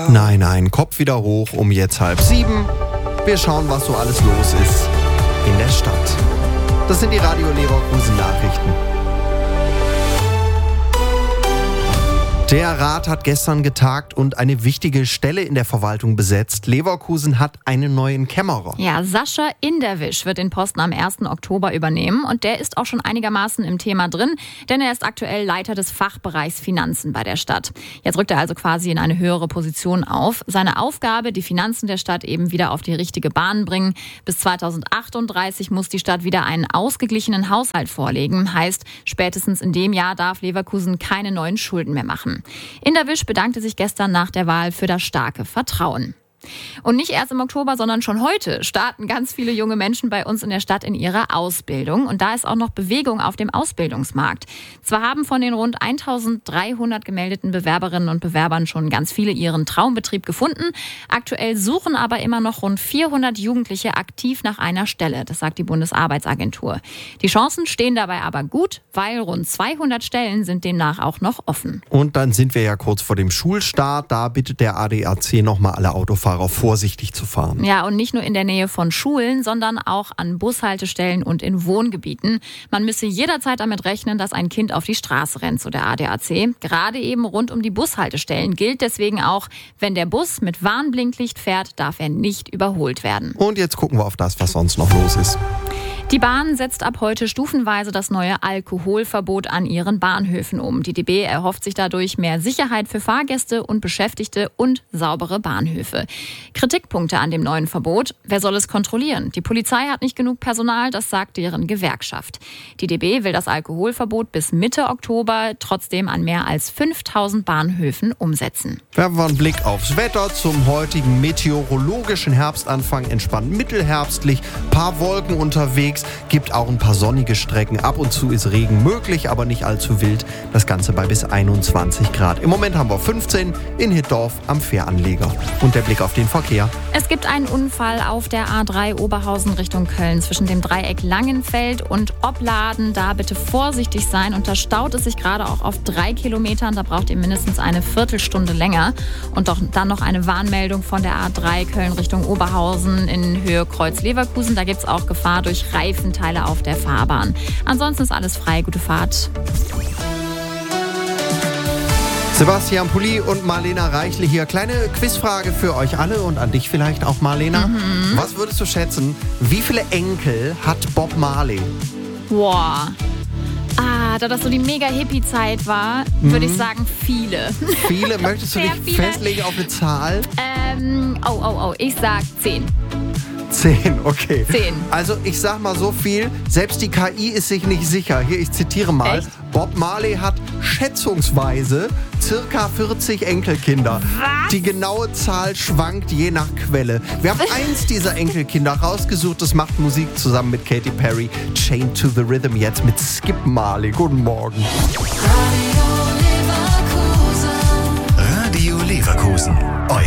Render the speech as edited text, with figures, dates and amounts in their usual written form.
Nein, Kopf wieder hoch um jetzt 6:30. Wir schauen, was so alles los ist in der Stadt. Das sind die Radio Leverkusen Nachrichten. Der Rat hat gestern getagt und eine wichtige Stelle in der Verwaltung besetzt. Leverkusen hat einen neuen Kämmerer. Ja, Sascha Inderwisch wird den Posten am 1. Oktober übernehmen und der ist auch schon einigermaßen im Thema drin, denn er ist aktuell Leiter des Fachbereichs Finanzen bei der Stadt. Jetzt rückt er also quasi in eine höhere Position auf. Seine Aufgabe, die Finanzen der Stadt eben wieder auf die richtige Bahn bringen. Bis 2038 muss die Stadt wieder einen ausgeglichenen Haushalt vorlegen. Heißt, spätestens in dem Jahr darf Leverkusen keine neuen Schulden mehr machen. Inderwisch bedankte sich gestern nach der Wahl für das starke Vertrauen. Und nicht erst im Oktober, sondern schon heute starten ganz viele junge Menschen bei uns in der Stadt in ihrer Ausbildung. Und da ist auch noch Bewegung auf dem Ausbildungsmarkt. Zwar haben von den rund 1300 gemeldeten Bewerberinnen und Bewerbern schon ganz viele ihren Traumbetrieb gefunden. Aktuell suchen aber immer noch rund 400 Jugendliche aktiv nach einer Stelle. Das sagt die Bundesarbeitsagentur. Die Chancen stehen dabei aber gut, weil rund 200 Stellen sind demnach auch noch offen. Und dann sind wir ja kurz vor dem Schulstart. Da bittet der ADAC nochmal alle Autofahrer vorsichtig zu fahren. Ja, und nicht nur in der Nähe von Schulen, sondern auch an Bushaltestellen und in Wohngebieten. Man müsse jederzeit damit rechnen, dass ein Kind auf die Straße rennt, so der ADAC. Gerade eben rund um die Bushaltestellen gilt deswegen auch, wenn der Bus mit Warnblinklicht fährt, darf er nicht überholt werden. Und jetzt gucken wir auf das, was sonst noch los ist. Die Bahn setzt ab heute stufenweise das neue Alkoholverbot an ihren Bahnhöfen um. Die DB erhofft sich dadurch mehr Sicherheit für Fahrgäste und Beschäftigte und saubere Bahnhöfe. Kritikpunkte an dem neuen Verbot: Wer soll es kontrollieren? Die Polizei hat nicht genug Personal, das sagt deren Gewerkschaft. Die DB will das Alkoholverbot bis Mitte Oktober trotzdem an mehr als 5000 Bahnhöfen umsetzen. Werfen wir einen Blick aufs Wetter. Zum heutigen meteorologischen Herbstanfang entspannt mittelherbstlich. Paar Wolken unterwegs. Gibt auch ein paar sonnige Strecken. Ab und zu ist Regen möglich, aber nicht allzu wild. Das Ganze bei bis 21 Grad. Im Moment haben wir 15 in Hittorf am Fähranleger. Und der Blick auf den Verkehr. Es gibt einen Unfall auf der A3 Oberhausen Richtung Köln zwischen dem Dreieck Langenfeld und Opladen. Da bitte vorsichtig sein. Und da staut es sich gerade auch auf 3 Kilometern. Da braucht ihr mindestens eine Viertelstunde länger. Und dann noch eine Warnmeldung von der A3 Köln Richtung Oberhausen in Höhe Kreuz Leverkusen. Da gibt es auch Gefahr durch Reifenteile auf der Fahrbahn. Ansonsten ist alles frei. Gute Fahrt. Sebastian Pulli und Marlena Reichle hier. Kleine Quizfrage für euch alle und an dich vielleicht auch, Marlena. Was würdest du schätzen, wie viele Enkel hat Bob Marley? Boah. Da das so die Mega-Hippie-Zeit war, würde ich sagen viele. Viele? Möchtest du dich festlegen auf eine Zahl? Ich sag 10. 10, okay. 10. Also ich sag mal so viel, selbst die KI ist sich nicht sicher. Hier, ich zitiere mal. Echt? Bob Marley hat schätzungsweise circa 40 Enkelkinder. Was? Die genaue Zahl schwankt je nach Quelle. Wir haben eins dieser Enkelkinder rausgesucht. Das macht Musik zusammen mit Katy Perry. Chained to the Rhythm jetzt mit Skip Marley. Guten Morgen. Radio Leverkusen.